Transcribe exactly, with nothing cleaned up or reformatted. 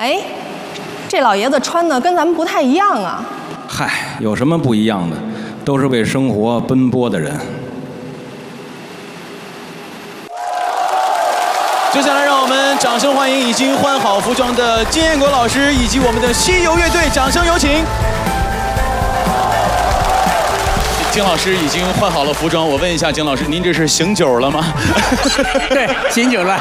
哎，这老爷子穿的跟咱们不太一样啊。 嗨，有什么不一样的？都是为生活奔波的人。 接下来，让我们掌声欢迎已经换好服装的金彦国老师以及我们的西游乐队，掌声有请。金老师已经换好了服装，我问一下金老师，您这是醒酒了吗？ 对，醒酒了。